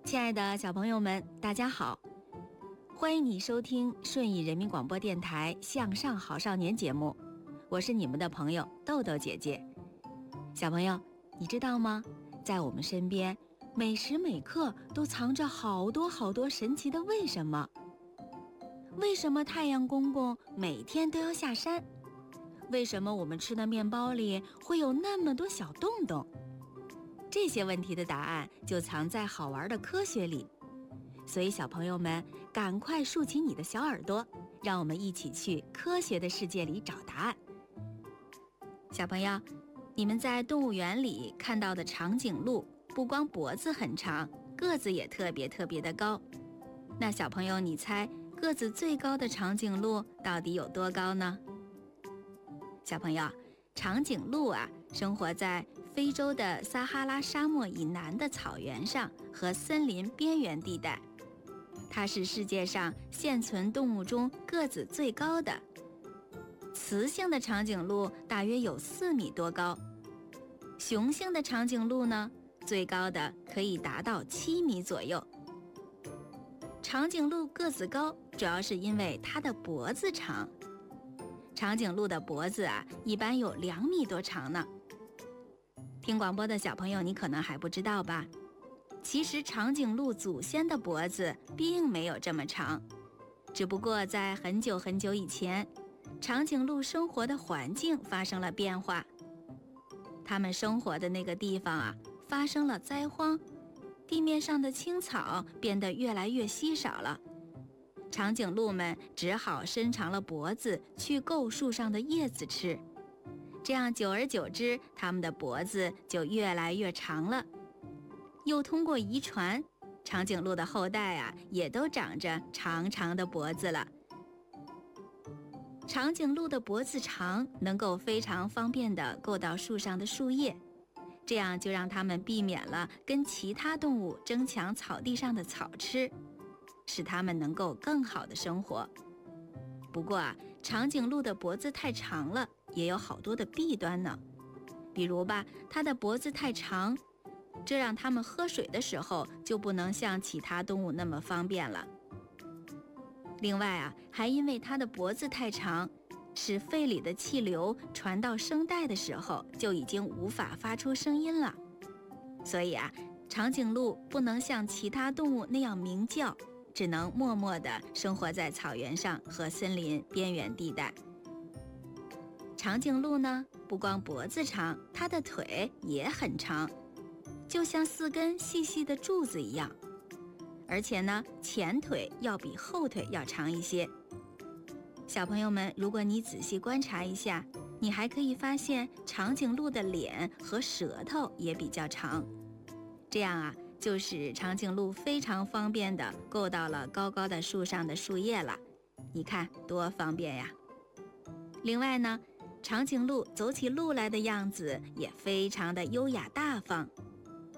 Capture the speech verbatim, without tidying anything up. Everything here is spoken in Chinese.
亲爱的小朋友们，大家好，欢迎你收听顺义人民广播电台向上好少年节目，我是你们的朋友豆豆姐姐。小朋友，你知道吗？在我们身边，每时每刻都藏着好多好多神奇的为什么。为什么太阳公公每天都要下山？为什么我们吃的面包里会有那么多小洞洞？这些问题的答案就藏在好玩的科学里，所以小朋友们赶快竖起你的小耳朵，让我们一起去科学的世界里找答案。小朋友，你们在动物园里看到的长颈鹿，不光脖子很长，个子也特别特别的高。那小朋友，你猜个子最高的长颈鹿到底有多高呢？小朋友，长颈鹿啊，生活在非洲的撒哈拉沙漠以南的草原上和森林边缘地带，它是世界上现存动物中个子最高的。雌性的长颈鹿大约有四米多高，雄性的长颈鹿呢，最高的可以达到七米左右。长颈鹿个子高，主要是因为它的脖子长。长颈鹿的脖子啊，一般有两米多长呢。听广播的小朋友，你可能还不知道吧？其实长颈鹿祖先的脖子并没有这么长，只不过在很久很久以前，长颈鹿生活的环境发生了变化。它们生活的那个地方啊，发生了灾荒，地面上的青草变得越来越稀少了。长颈鹿们只好伸长了脖子去够树上的叶子吃，这样久而久之，它们的脖子就越来越长了。又通过遗传，长颈鹿的后代啊，也都长着长长的脖子了。长颈鹿的脖子长，能够非常方便地够到树上的树叶，这样就让它们避免了跟其他动物争抢草地上的草吃，使它们能够更好的生活。不过啊，长颈鹿的脖子太长了，也有好多的弊端呢。比如吧，它的脖子太长，这让它们喝水的时候就不能像其他动物那么方便了。另外啊，还因为它的脖子太长，使肺里的气流传到声带的时候就已经无法发出声音了。所以啊，长颈鹿不能像其他动物那样鸣叫，只能默默地生活在草原上和森林边缘地带。长颈鹿呢，不光脖子长，它的腿也很长，就像四根细细的柱子一样。而且呢，前腿要比后腿要长一些。小朋友们，如果你仔细观察一下，你还可以发现长颈鹿的脸和舌头也比较长。这样啊，就使长颈鹿非常方便地够到了高高的树上的树叶了。你看多方便呀！另外呢，长颈鹿走起路来的样子也非常的优雅大方，